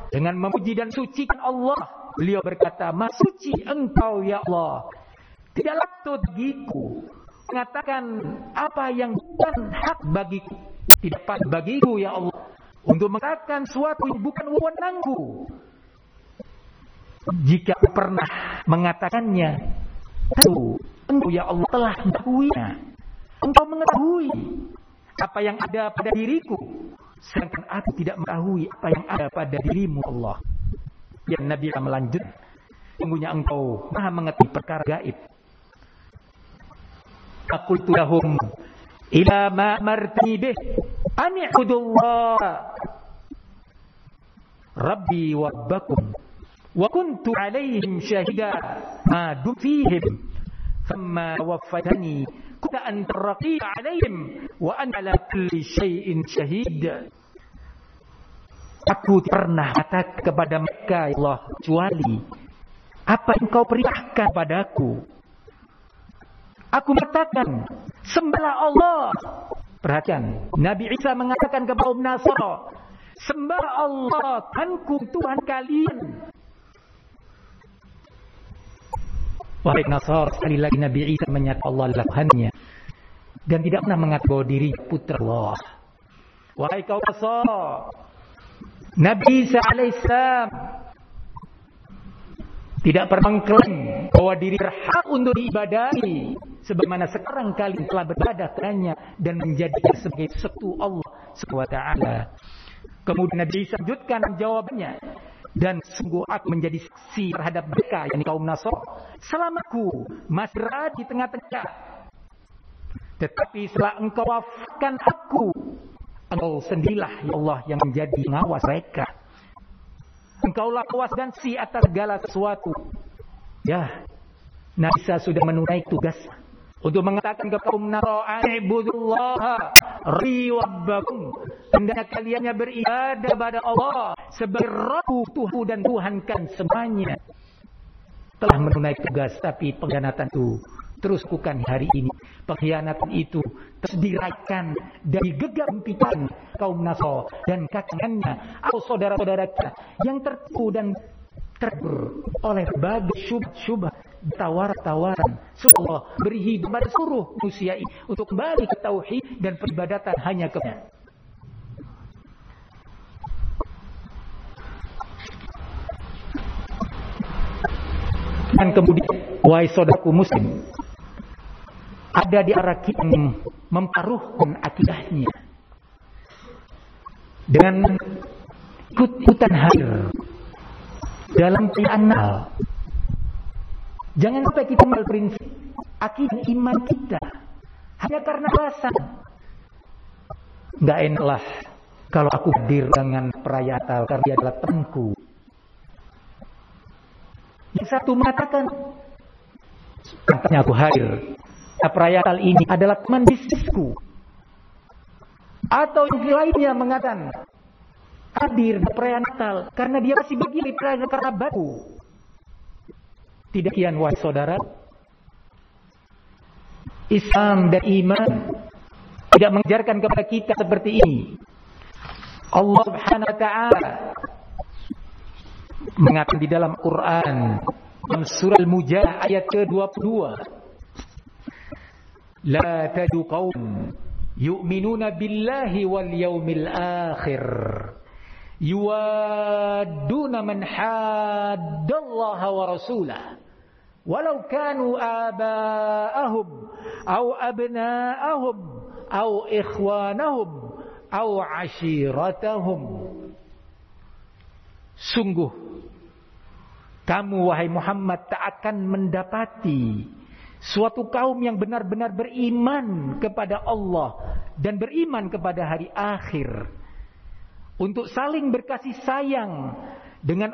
dengan memuji dan sucikan Allah. Beliau berkata, Maha suci Engkau ya Allah. Tidak patut bagiku mengatakan apa yang bukan hak bagiku. Tidak patut bagiku ya Allah untuk mengatakan sesuatu yang bukan wewenangku. Jika pernah mengatakannya, tentu Engkau ya Allah telah mengetahuinya. Engkau mengetahui apa yang ada pada diriku, sedangkan aku tidak mengetahui apa yang ada pada dirimu Allah. Dan Nabi melanjutkan, sungguhnya Engkau Maha mengetahui perkara gaib. Aqultu lahum ila ma amartani bih an i'budullah rabbi wa rabbakum wa kuntu alaihim syahida ma dum fihim thumma waffaytani kunta anta raqib alaihim wa anta ala kulli syai'in syahid. Aku pernah kata kepada mereka ya Allah, kecuali apa yang Kau perintahkan padaku. Aku mengatakan, sembahlah Allah. Perhatikan, Nabi Isa mengatakan kepada kaum Nasara, sembah Allah, Tuhanku, Tuhan kalian. Wahai Nasara, sekali lagi Nabi Isa menyatakan Allah adalah Tuhannya dan tidak pernah mengatakan bahwa diri putra Allah. Wahai kaum Nasara, Nabi Isa alaihissalam tidak pernah mengklaim bahwa diri berhak untuk diibadahi sebagaimana sekarang kalian telah beribadah kepadanya dan menjadikan sebagai sekutu Allah SWT. Kemudian Nabi Isa lanjutkan jawabannya, dan sungguh aku menjadi saksi terhadap mereka, yakni kaum Nasara, selama aku masih berada di tengah-tengah. Tetapi setelah Engkau wafatkan aku, Engkau sendirilah ya Allah yang menjadi pengawas mereka. Engkaulah kawas dan si atas segala sesuatu. Ya, Nabi Isa sudah menunaikan tugas untuk mengatakan kepada kaum Nasara, "Ibudullaha rabbi wa rabbakum." Hendaknya kalian beribadah kepada Allah sebagai Rabb, Tuhan dan Tuhan kan semuanya. Telah menunaikan tugas, tapi pengkhianatan itu terus lakukan hari ini. Pengkhianatan itu terus diraihkan dari gegam pikiran kaum Nasara dan kakangannya atau saudara-saudara kita yang tertipu dan tergur oleh berbagai syubhat, tawaran-tawaran. Allah beri hidup pada seluruh manusia ini untuk kembali ke tauhid dan peribadatan hanya kepada-Nya. Dan kemudian, wahai saudaraku muslim, ada di antara kita yang mempertaruhkan akidahnya dengan ikut-ikutan hadir dalam anal. Jangan sampai kita berprinsip akidah iman kita hanya karena alasan. Enggak enaklah kalau aku hadir dengan perayaan karena dia adalah temanku. Yang satu mengatakan, makanya aku hadir. Perayaan ini adalah teman bisnisku. Atau yang lainnya mengatakan, hadir di perayaan Natal karena dia masih bagian dari perayaan kerabatku. Tidak kian wahai saudara, Islam dan iman tidak mengajarkan kepada kita seperti ini. Allah Subhanahu wa taala mengatakan di dalam Quran dalam surah Al-Mujadilah ayat ke-22, la tadu qaum yu'minuna billahi wal yawmil akhir yuwadduna man haddallaha wa rasulahu walau kanu aba'ahum aw abna'ahum aw ikhwanahum aw ashiratahum. Sungguh kamu wahai Muhammad tak akan mendapati suatu kaum yang benar-benar beriman kepada Allah dan beriman kepada hari akhir untuk saling berkasih sayang dengan